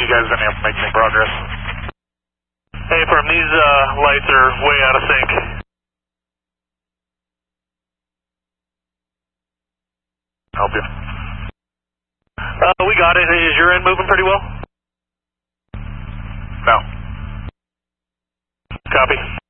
you guys been able to make any progress? Hey, firm, these lights are way out of sync. Help you. We got it. Is your end moving pretty well? No. Copy.